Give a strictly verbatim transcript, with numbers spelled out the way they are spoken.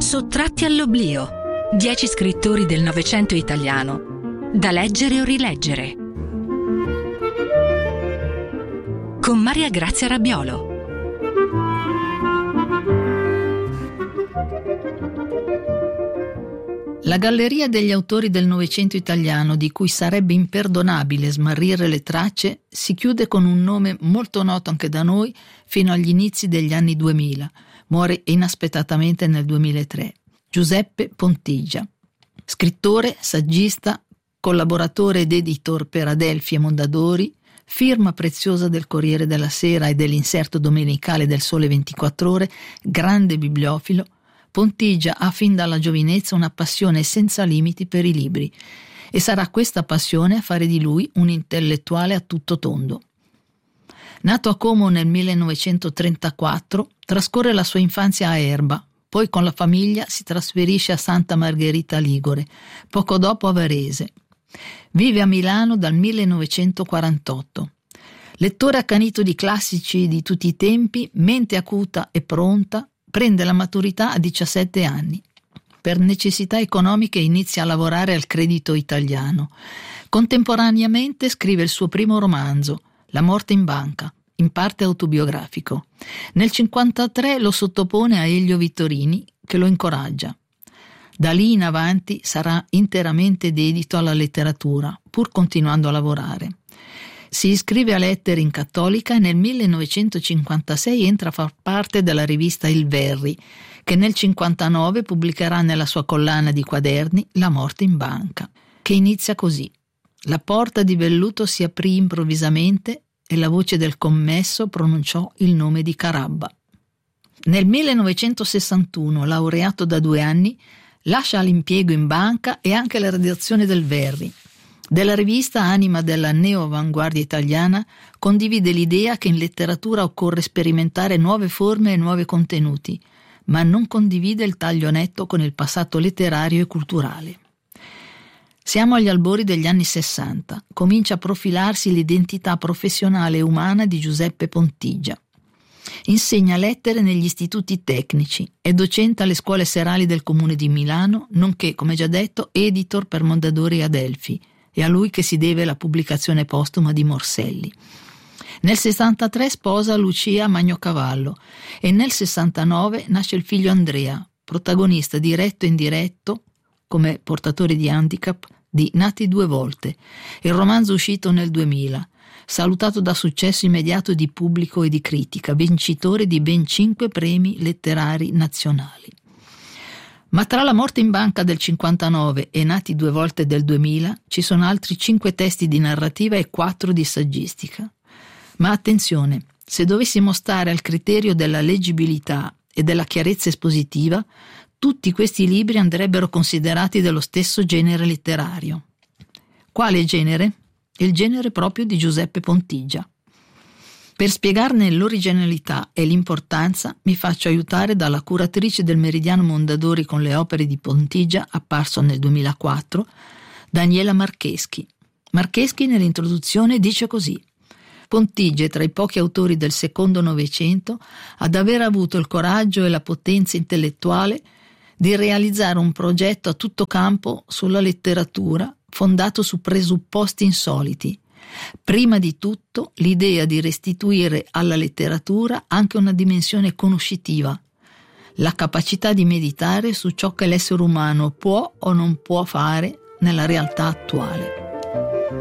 Sottratti all'oblio. Dieci scrittori del Novecento italiano, da leggere o rileggere. Con Maria Grazia Rabbiolo. La galleria degli autori del Novecento italiano, di cui sarebbe imperdonabile smarrire le tracce, si chiude con un nome molto noto anche da noi fino agli inizi degli anni duemila. Muore inaspettatamente nel duemilatré. Giuseppe Pontigia. Scrittore, saggista, collaboratore ed editor per Adelphi e Mondadori, firma preziosa del Corriere della Sera e dell'inserto domenicale del Sole ventiquattro Ore, grande bibliofilo, Pontigia ha fin dalla giovinezza una passione senza limiti per i libri e sarà questa passione a fare di lui un intellettuale a tutto tondo. Nato a Como nel millenovecentotrentaquattro, trascorre la sua infanzia a Erba, poi con la famiglia si trasferisce a Santa Margherita Ligure, poco dopo a Varese. Vive a Milano dal millenovecentoquarantotto. Lettore accanito di classici di tutti i tempi, mente acuta e pronta, prende la maturità a diciassette anni. Per necessità economiche inizia a lavorare al Credito Italiano. Contemporaneamente scrive il suo primo romanzo, La morte in banca, in parte autobiografico. Nel cinquantatré lo sottopone a Elio Vittorini, che lo incoraggia. Da lì in avanti sarà interamente dedito alla letteratura, pur continuando a lavorare. Si iscrive a Lettere in Cattolica e nel millenovecentocinquantasei entra a far parte della rivista Il Verri, che nel cinquantanove pubblicherà nella sua collana di quaderni La morte in banca, che inizia così. La porta di velluto si aprì improvvisamente e la voce del commesso pronunciò il nome di Carabba. Nel millenovecentosessantuno, laureato da due anni, lascia l'impiego in banca e anche la redazione del Verri. Della rivista, anima della neo-avanguardia italiana, condivide l'idea che in letteratura occorre sperimentare nuove forme e nuovi contenuti, ma non condivide il taglio netto con il passato letterario e culturale. Siamo agli albori degli anni sessanta. Comincia a profilarsi l'identità professionale e umana di Giuseppe Pontigia. Insegna lettere negli istituti tecnici, è docente alle scuole serali del Comune di Milano, nonché, come già detto, editor per Mondadori e Adelphi. È a lui che si deve la pubblicazione postuma di Morselli. Nel sessantatré sposa Lucia Magnocavallo e nel sessantanove nasce il figlio Andrea, protagonista diretto e indiretto, come portatore di handicap, di Nati due volte, il romanzo uscito nel duemila, salutato da successo immediato di pubblico e di critica, vincitore di ben cinque premi letterari nazionali. Ma tra La morte in banca del cinquantanove e Nati due volte del duemila ci sono altri cinque testi di narrativa e quattro di saggistica. Ma attenzione, se dovessimo stare al criterio della leggibilità e della chiarezza espositiva, tutti questi libri andrebbero considerati dello stesso genere letterario. Quale genere? Il genere proprio di Giuseppe Pontigia. Per spiegarne l'originalità e l'importanza mi faccio aiutare dalla curatrice del Meridiano Mondadori con le opere di Pontigia, apparso nel duemilaquattro, Daniela Marcheschi. Marcheschi nell'introduzione dice così: Pontigia è tra i pochi autori del secondo Novecento ad aver avuto il coraggio e la potenza intellettuale di realizzare un progetto a tutto campo sulla letteratura fondato su presupposti insoliti. Prima di tutto l'idea di restituire alla letteratura anche una dimensione conoscitiva, la capacità di meditare su ciò che l'essere umano può o non può fare nella realtà attuale.